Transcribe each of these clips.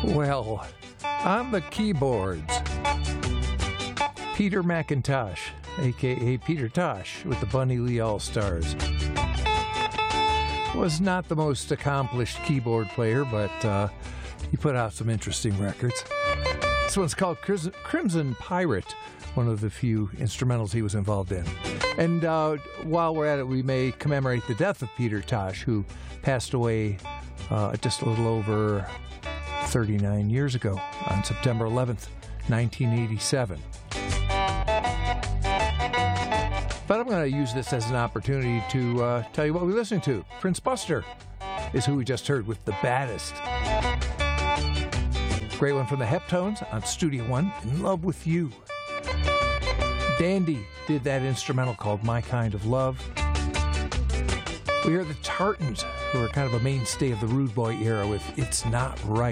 Well, on the keyboards, Peter McIntosh, a.k.a. Peter Tosh, with the Bunny Lee All-Stars. Was not the most accomplished keyboard player, but he put out some interesting records. This one's called Crimson Pirate, one of the few instrumentals he was involved in. And while we're at it, we may commemorate the death of Peter Tosh, who passed away just a little over 39 years ago on September 11th, 1987. But I'm going to use this as an opportunity to tell you what we're listening to. Prince Buster is who we just heard with The Baddest. Great one from the Heptones on Studio One, In Love With You. Dandy did that instrumental called My Kind of Love. We hear the Tartans, who are kind of a mainstay of the Rude Boy era with It's Not Right.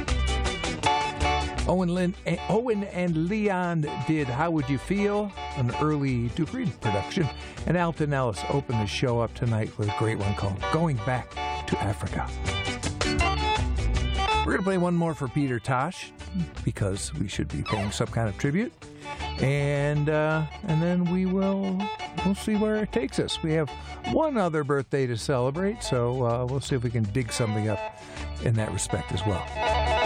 Owen and Leon did How Would You Feel, an early Duke Reed production. And Alton Ellis opened the show up tonight with a great one called Going Back to Africa. We're going to play one more for Peter Tosh, because we should be paying some kind of tribute. And then we'll see where it takes us. We have one other birthday to celebrate, so we'll see if we can dig something up in that respect as well.